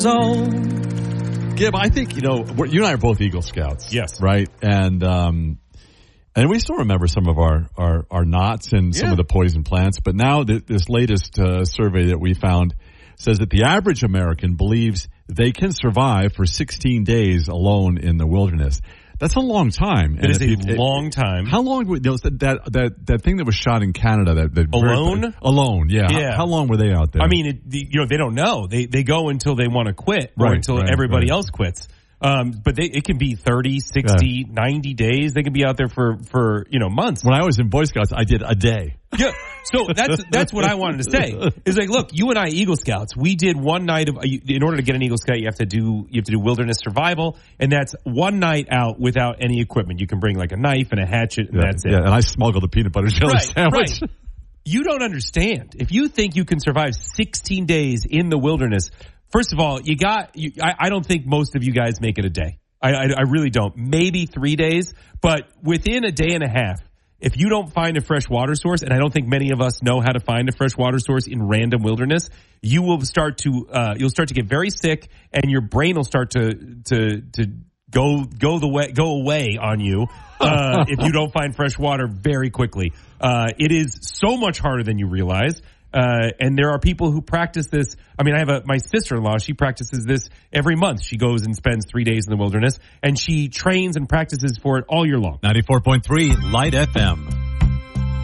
Gib, I think, you and I are both Eagle Scouts. Yes. Right? And we still remember some of our knots and some of the poison plants. But now this latest survey that we found says that the average American believes they can survive for 16 days alone in the wilderness. That's a long time. It is a long time. How long was that thing that was shot in Canada? Alone? Alone, yeah. How long were they out there? I mean, they don't know. They go until they want to quit or until everybody else quits. But it can be 30, 60, 90 days. They can be out there for months. When I was in Boy Scouts, I did a day. Yeah. So that's what I wanted to say. Is like, look, you and I, Eagle Scouts, we did one night in order to get an Eagle Scout, you have to do wilderness survival, and that's one night out without any equipment. You can bring like a knife and a hatchet, and that's it. Yeah, and I smuggled a peanut butter jelly sandwich. Right. You don't understand. If you think you can survive 16 days in the wilderness, first of all, I don't think most of you guys make it a day. I really don't. Maybe 3 days, but within a day and a half, if you don't find a fresh water source, and I don't think many of us know how to find a fresh water source in random wilderness, you will start to get very sick, and your brain will start to go away on you if you don't find fresh water very quickly. It is so much harder than you realize. And there are people who practice this. I mean, I have my sister-in-law. She practices this every month. She goes and spends 3 days in the wilderness, and she trains and practices for it all year long. 94.3 Light FM.